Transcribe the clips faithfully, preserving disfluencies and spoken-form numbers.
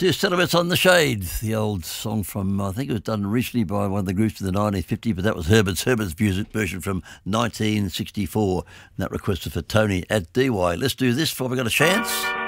to Settlements on the Shade, the old song from, I think it was done originally by one of the groups in the nineteen fifties, but that was Herbert's Herbert's music version from nineteen sixty-four. And that requested for Tony at D Y. Let's do this before we got a chance.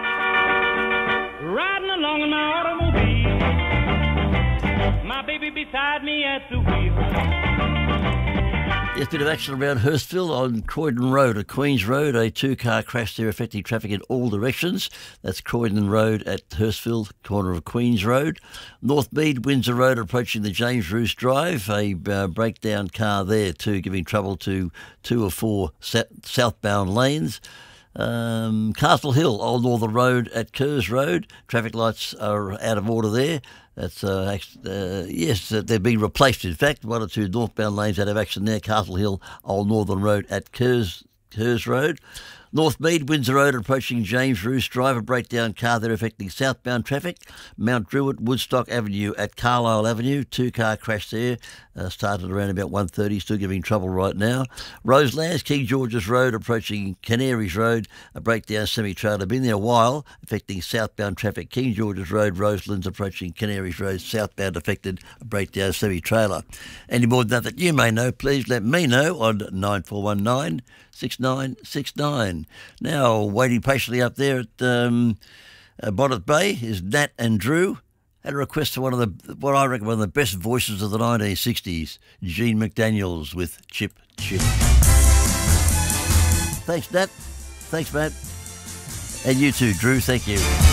Riding along in my automobile, my baby beside me at the wheel. There's a bit of action around Hurstville on Croydon Road, at Queen's Road. A two-car crash there affecting traffic in all directions. That's Croydon Road at Hurstville, corner of Queen's Road. North Mead, Windsor Road, approaching the James Roos Drive. A uh, breakdown car there too, giving trouble to two or four southbound lanes. Um, Castle Hill, Old Northern Road at Kerrs Road. Traffic lights are out of order there. That's uh, uh, yes, uh, they're being replaced. In fact, one or two northbound lanes out of action there. Castle Hill, Old Northern Road at Kerrs, Kerrs Road. North Mead, Windsor Road, approaching James Roos Drive. A breakdown car there affecting southbound traffic. Mount Druitt, Woodstock Avenue at Carlisle Avenue. Two-car crash there. Uh, started around about one thirty, still giving trouble right now. Roselands, King George's Road, approaching Canaries Road. A breakdown semi-trailer. Been there a while, affecting southbound traffic. King George's Road, Roselands, approaching Canaries Road. Southbound affected, a breakdown semi-trailer. Any more than that that you may know, please let me know on nine four one nine, six nine six nine. Now, waiting patiently up there at um, uh, Bonnet Bay is Nat and Drew. Had a request for one of the, what I reckon, one of the best voices of the nineteen sixties, Gene McDaniels with Chip Chip. Thanks, Nat. Thanks, Matt. And you too, Drew. Thank you.